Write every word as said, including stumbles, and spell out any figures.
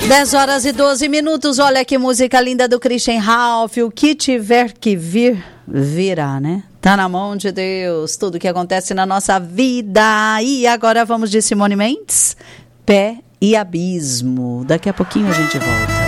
dez horas e doze minutos, olha que música linda do Christian Ralph. O que tiver que vir, virá, né? Tá na mão de Deus, tudo que acontece na nossa vida. E agora vamos de Simone Mendes, Pé e Abismo. Daqui a pouquinho a gente volta.